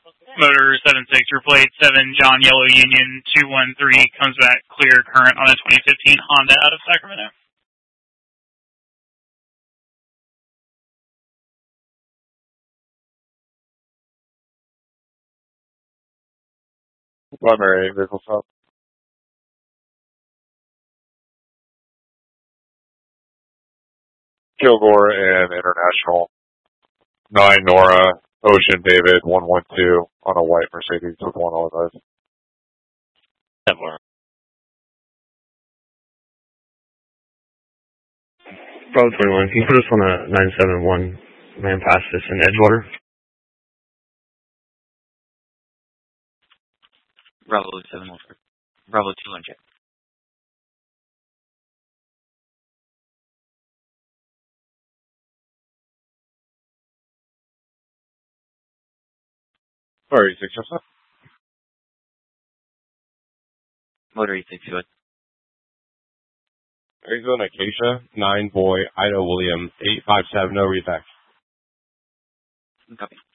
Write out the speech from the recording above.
Motor 76, your plate 7, John Yellow Union 213 comes back clear current on a 2015 Honda out of Sacramento. Primary vehicle stop. Kilgore and International. 9 Nora, Ocean David 112 on a white Mercedes with 1 all eyes. 10 more. Bravo 21, can you put us on a 971 man past this in Edgewater? Bravo 7 Bravo 2 on check. Sorry, 6 or Motor 86, go ahead. Arizona Acacia, 9 Boy, Ida William, 857, no reflex. Copy.